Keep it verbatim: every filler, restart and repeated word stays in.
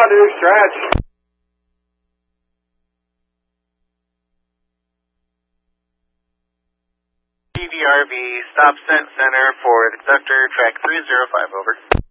Roger, stretch. T V R V, stop cent center for the conductor, track three zero five, over.